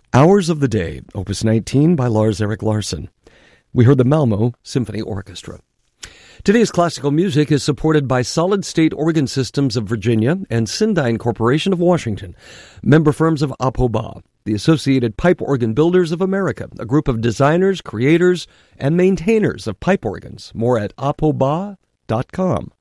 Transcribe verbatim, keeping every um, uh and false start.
Hours of the Day, Opus nineteen by Lars Erik Larsson. We heard the Malmo Symphony Orchestra. Today's classical music is supported by Solid State Organ Systems of Virginia and Syndyne Corporation of Washington, member firms of APOBA, the Associated Pipe Organ Builders of America, a group of designers, creators, and maintainers of pipe organs. More at apoba dot com.